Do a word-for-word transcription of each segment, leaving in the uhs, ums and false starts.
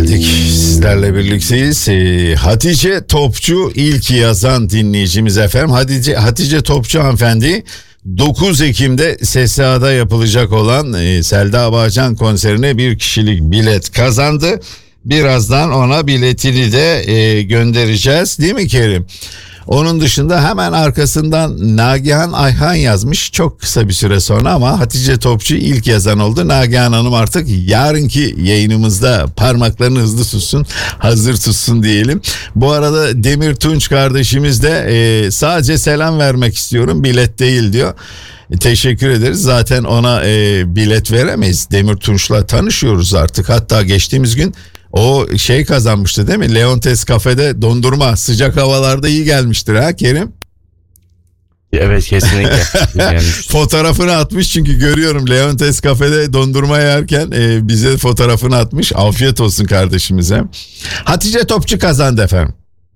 geldik. Sizlerle birlikteyiz. Ee, Hatice Topçu ilk yazan dinleyicimiz efendim. Hatice, Hatice Topçu hanımefendi dokuz Ekim'de S S A'da yapılacak olan e, Selda Bağcan konserine bir kişilik bilet kazandı. Birazdan ona biletini de e, göndereceğiz, değil mi Kerim? Onun dışında hemen arkasından Nagihan Ayhan yazmış çok kısa bir süre sonra, ama Hatice Topçu ilk yazan oldu. Nagihan Hanım artık yarınki yayınımızda parmaklarını hızlı tutsun, hazır tutsun diyelim. Bu arada Demir Tunç kardeşimiz de e, sadece selam vermek istiyorum, bilet değil diyor. E, teşekkür ederiz. Zaten ona e, bilet veremeyiz. Demir Tunç'la tanışıyoruz artık. Hatta geçtiğimiz gün o şey kazanmıştı değil mi? Leontes Cafe'de dondurma sıcak havalarda iyi gelmiştir ha Kerim? Evet, kesinlikle. Fotoğrafını atmış çünkü görüyorum, Leontes Cafe'de dondurma yerken e, bize fotoğrafını atmış. Afiyet olsun kardeşimize. Hatice Topçu kazandı efendim.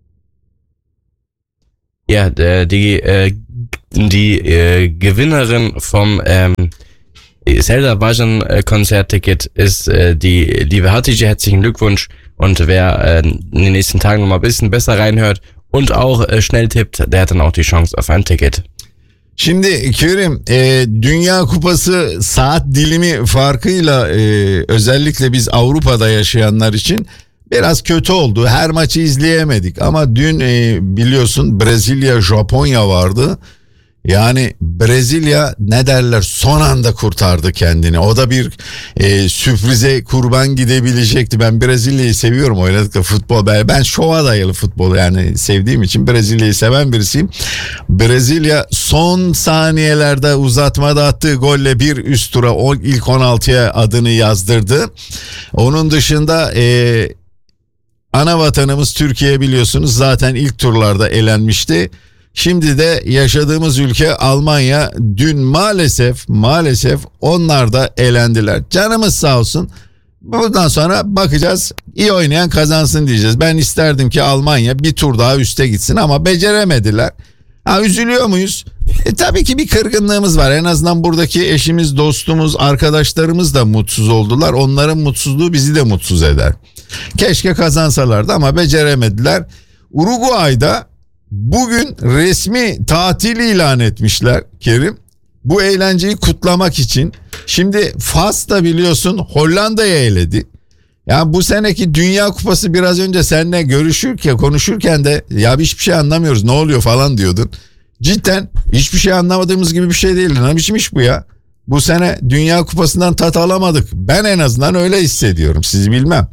Ja, die, äh, die äh, Gewinnerin vom ähm, Selda Bağcan äh, Konzertticket ist äh, die liebe Hatice. Herzlichen Glückwunsch. Und wer äh, in den nächsten Tagen noch mal ein bisschen besser reinhört und auch äh, schnell tippt, der hat dann auch die Chance auf ein Ticket. Şimdi Kerim, e, Dünya Kupası saat dilimi farkıyla e, özellikle biz Avrupa'da yaşayanlar için biraz kötü oldu. Her maçı izleyemedik ama dün e, biliyorsun Brezilya Japonya vardı. Yani Brezilya ne derler, son anda kurtardı kendini. O da bir e, sürprize kurban gidebilecekti. Ben Brezilya'yı seviyorum, oynadıkları futbol. Ben, ben şova dayalı futbol yani sevdiğim için Brezilya'yı seven birisiyim. Brezilya son saniyelerde uzatmada attığı golle bir üst tura, o ilk on altıya adını yazdırdı. Onun dışında e, ana vatanımız Türkiye biliyorsunuz zaten ilk turlarda elenmişti. Şimdi de yaşadığımız ülke Almanya dün maalesef maalesef onlar da elendiler. Canımız sağ olsun. Bundan sonra bakacağız, iyi oynayan kazansın diyeceğiz. Ben isterdim ki Almanya bir tur daha üste gitsin ama beceremediler. Ha, üzülüyor muyuz? E, tabii ki bir kırgınlığımız var. En azından buradaki eşimiz, dostumuz, arkadaşlarımız da mutsuz oldular. Onların mutsuzluğu bizi de mutsuz eder. Keşke kazansalardı ama beceremediler. Uruguay'da bugün resmi tatil ilan etmişler Kerim. Bu eğlenceyi kutlamak için. Şimdi Fas da biliyorsun Hollanda'ya eledi. Yani bu seneki Dünya Kupası, biraz önce seninle görüşürken konuşurken de ya hiçbir şey anlamıyoruz, ne oluyor falan diyordun. Cidden hiçbir şey anlamadığımız gibi bir şey değil. Ne biçim iş bu ya? Bu sene Dünya Kupası'ndan tat alamadık. Ben en azından öyle hissediyorum. Sizi bilmem.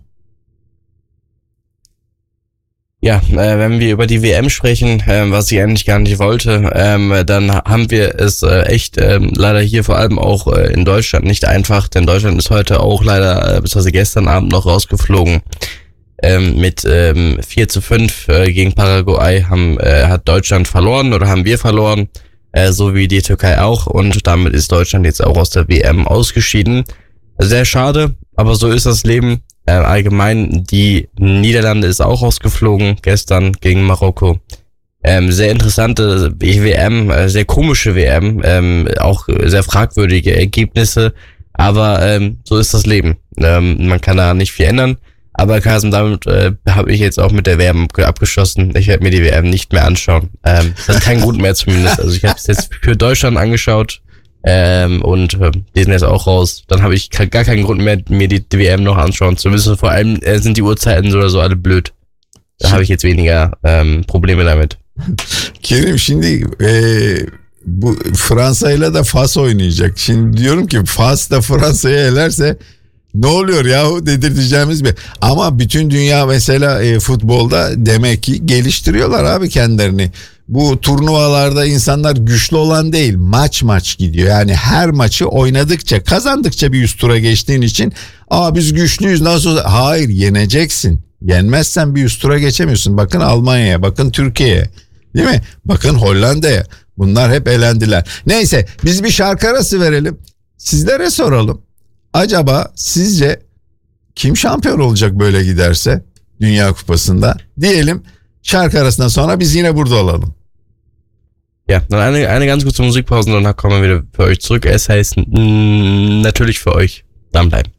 Ja, äh, wenn wir über die W M sprechen, äh, was ich eigentlich gar nicht wollte, ähm, dann haben wir es äh, echt äh, leider hier vor allem auch äh, in Deutschland nicht einfach, denn Deutschland ist heute auch leider, äh, beziehungsweise gestern Abend noch rausgeflogen. Ähm, mit ähm, vier zu fünf äh, gegen Paraguay haben, äh, hat Deutschland verloren oder haben wir verloren, äh, so wie die Türkei auch, und damit ist Deutschland jetzt auch aus der W M ausgeschieden. Sehr schade, aber so ist das Leben. Äh, allgemein, die Niederlande ist auch rausgeflogen gestern gegen Marokko. Ähm, sehr interessante W M, äh, sehr komische W M, ähm, auch sehr fragwürdige Ergebnisse, aber ähm, so ist das Leben. Ähm, man kann da nicht viel ändern, aber Carsten, damit äh, habe ich jetzt auch mit der W M abgeschlossen. Ich werde mir die W M nicht mehr anschauen. Ähm, das hat keinen Grund mehr zumindest. Also ich habe es jetzt für Deutschland angeschaut. Ähm, und äh, die sind jetzt auch raus. Dann habe ich gar keinen Grund mehr, mir die W M noch anschauen zu müssen. Vor allem äh, sind die Uhrzeiten so oder so alle blöd. Da habe ich jetzt weniger ähm, Probleme damit. Kerim, şimdi e, bu Fransa ile de Fas oynayacak. Şimdi diyorum ki Fas da Fransa'ya elerse ne oluyor yahu dedirteceğimiz bir. Ama bütün dünya mesela e, futbolda demek ki geliştiriyorlar abi kendilerini. Bu turnuvalarda insanlar güçlü olan değil, maç maç gidiyor. Yani her maçı oynadıkça, kazandıkça bir üst tura geçtiğin için aa biz güçlüyüz nasıl olsa, hayır, yeneceksin. Yenmezsen bir üst tura geçemiyorsun. Bakın Almanya'ya, bakın Türkiye'ye, değil mi? Bakın Hollanda'ya. Bunlar hep elendiler. Neyse, biz bir şarkı arası verelim. Sizlere soralım. Acaba sizce kim şampiyon olacak böyle giderse Dünya Kupası'nda? Diyelim, şarkı arasından sonra biz yine burada olalım. Ja, dann eine, eine ganz kurze Musikpause und dann kommen wir wieder für euch zurück. Es heißt mh, natürlich für euch dranbleiben.